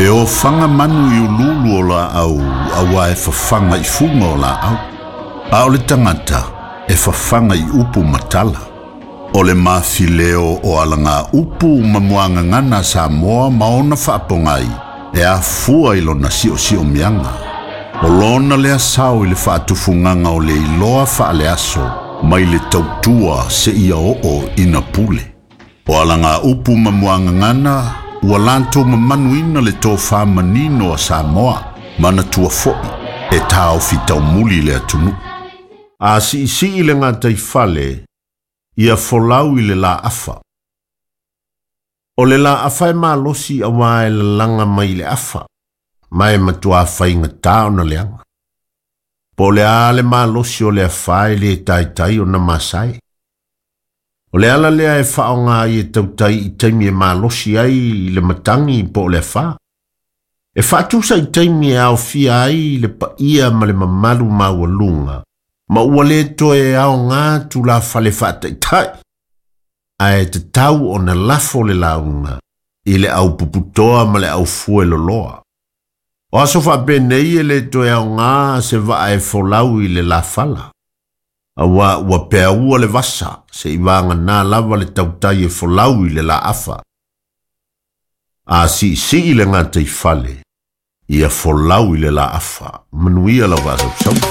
E o fanga manu i ululu o la au, awa e fafanga I funga o la au. A o le tangata, e fafanga I upu matala. O le mafileo o alanga upu mamuanga ngana sa moa maona whaapongai, e a fua ilo na sio mianga. O lona le asau I le whaatufunganga o le iloa whaale aso, mai le tautua se ia o ina pule. O alanga upu mamuanga ngana, ua lanto mamanuina le tō whamanino a Samoa, mana tua foi, e tāo fitau muli le atunu. A si le ngā taifale, ia folau I le la afa. O le la afa e malosi a wae le langa mai le afa, mai matua whainga tāo na leanga. Po le ale malosi o le afai le tai o na masai. O le ala lea e whao ngā I e tautai I taimi e malosi ai le matangi po le wha. E whatusa I taimi e au fia ai le pa ia ma le mamalu mawalunga. Ma ua le to e au ngā tu la whale whataitai. A e te tau o na lafo le launga I le au puputoa ma le au fue loloa. O aso whapenei e le to e au ngā se va e folau I le la fala. Awa ua pea ua le vasa se iwanga nā lava le tautai e folau I le la afa. A si le ngā taifale ia folau I le la afa manuia la wazau sau.